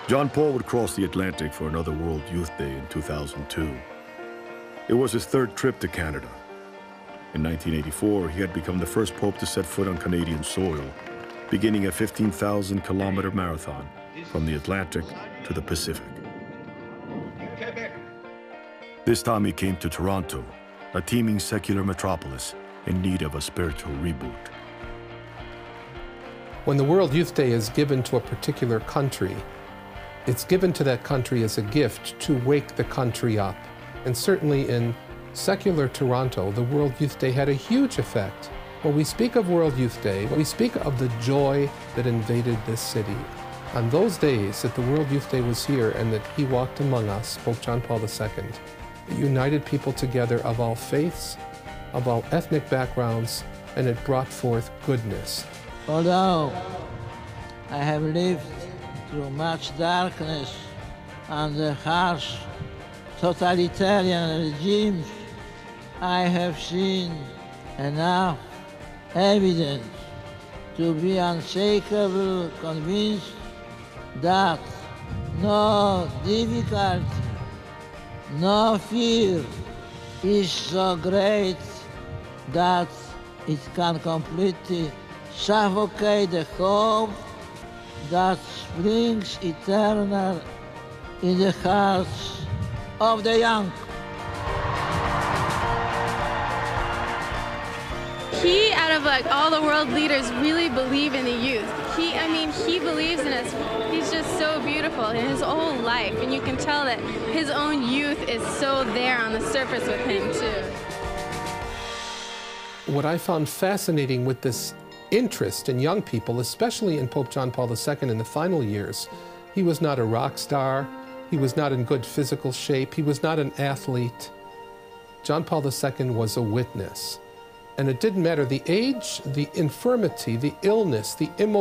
John Paul would cross the Atlantic for another World Youth Day in 2002. It was his third trip to Canada. In 1984, he had become the first pope to set foot on Canadian soil, beginning a 15,000-kilometer marathon from the Atlantic to the Pacific. This time he came to Toronto, a teeming secular metropolis in need of a spiritual reboot. When the World Youth Day is given to a particular country, it's given to that country as a gift to wake the country up. And certainly in secular Toronto, the World Youth Day had a huge effect. When we speak of World Youth Day, we speak of the joy that invaded this city. On those days that the World Youth Day was here and that he walked among us, Pope John Paul II, it united people together of all faiths, of all ethnic backgrounds, and it brought forth goodness. Although I have lived through much darkness and harsh totalitarian regimes, I have seen enough evidence to be unshakably convinced that no difficulty, no fear is so great that it can completely suffocate the hope that springs eternal in the hearts of the young. He, out of like all the world leaders, really believe in the youth. He believes in us. He's just so beautiful in his whole life, and you can tell that his own youth is so there on the surface with him too. What I found fascinating with this interest in young people, especially in Pope John Paul II in the final years, he was not a rock star, he was not in good physical shape, he was not an athlete. John Paul II was a witness. And it didn't matter the age, the infirmity, the illness, the immobility,